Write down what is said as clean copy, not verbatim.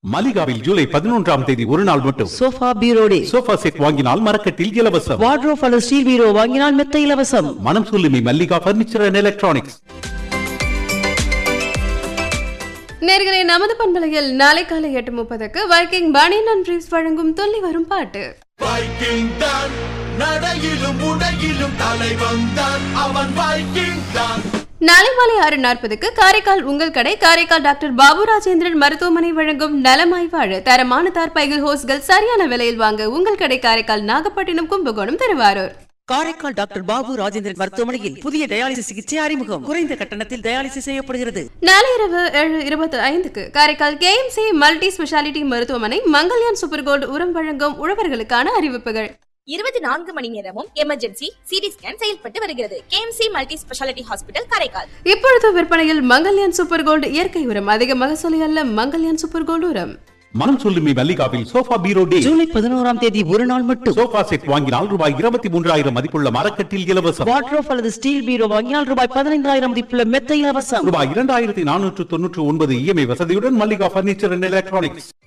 மலிகாவில் ஜூலை 11ஆம் தேதி ஒரு நாள் மட்டும் சோஃபா பீரோ டே. சோஃபா செட் வாங்கினால் மரக்கட்டில் இலவசம். வார்ட்ரோப் அல்லது ஸ்டீல் பீரோ வாங்கினால் மெத்த இலவசம். மனம் சொல்லுமே மல்லிகா பர்னிச்சர் அண்ட் எலக்ட்ரானிக்ஸ். நேர்களே, நமது பண்பலையில் நாளை காலை 8:30க்கு வைக்கிங் பனியன் அண்ட் பிரீஃப்ஸ் வழங்கும் துள்ளி வரும் பாட்டு. வைக்கிங் தான் நடையிலும் உடையிலும் தலைவன் தான், அவன் வைக்கிங் தான். நாளை மாலை 6:40க்கு காரைக்கால் உங்கள் கடை காரைக்கால் டாக்டர் பாபு ராஜேந்திரன் மருத்துவமனை வழங்கும் நலமாய் வாழ தரமான தார்பாய்கள் ஹோஸ்கள் சரியான விலையில் வாங்க உங்கள் கடை காரைக்கால், நாகப்பட்டினம், கும்பகோணம், திருவாரூர். காரைக்கால் டாக்டர் பாபு ராஜேந்திரன் மருத்துவமனையில் புதிய டயாலிசிஸ் சிகிச்சை அறிமுகம். குறைந்த கட்டணத்தில் டயாலிசிஸ் செய்யப்படுகிறது. நாளை இரவு 7:25க்கு காரைக்கால் கேஎம்சி மல்டி ஸ்பெஷாலிட்டி மருத்துவமனை மங்கல்யான் சூப்பர் கோல்டு உரம் வழங்கும் உழவர்களுக்கான அறிவிப்புகள். 24 மணி நேரமும் எமர்ஜென்சி சிடி ஸ்கேன் செயல்பட்டு வருகிறது. KMC multi speciality hospital Karaikal. இப்பொழுது விற்பனையில் மங்கல்யான் சூப்பர் கோல்டு இயற்கை உரம். அதிக மகசூலை அல்ல மங்கல்யான் சூப்பர் கோல்டு உரம். மனம் சொல்லுமே மல்லிகாவில் சோஃபா பீரோ டே. ஜூலை 11ஆம் தேதி ஒரு நாள் மட்டும். சோஃபா செட் வாங்கினால் ரூபாய் 23,000 மதிப்புள்ள மரக்கட்டில் இலவசம். வார்ட்ரோப் அல்லது ஸ்டீல் பீரோ வாங்கினால் ரூபாய் 15,000 மதிப்புள்ள மெத்த இலவசம். ரூபாய் 2,499 இஎம்ஐ வசதியுடன் மல்லிகா பர்னிச்சர் அண்ட் எலக்ட்ரானிக்ஸ்.